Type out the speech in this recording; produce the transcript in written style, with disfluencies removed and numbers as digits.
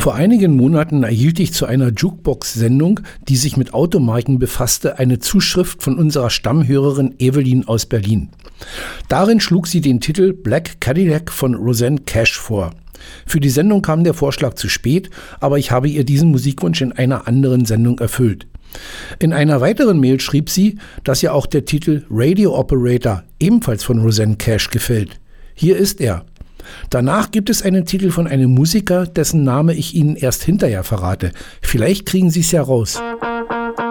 Vor einigen Monaten erhielt ich zu einer Jukebox-Sendung, die sich mit Automarken befasste, eine Zuschrift von unserer Stammhörerin Evelyn aus Berlin. Darin schlug sie den Titel Black Cadillac von Rosanne Cash vor. Für die Sendung kam der Vorschlag zu spät, aber ich habe ihr diesen Musikwunsch in einer anderen Sendung erfüllt. In einer weiteren Mail schrieb sie, dass ihr auch der Titel Radio Operator ebenfalls von Rosanne Cash gefällt. Hier ist er. Danach gibt es einen Titel von einem Musiker, dessen Name ich Ihnen erst hinterher verrate. Vielleicht kriegen Sie es ja raus.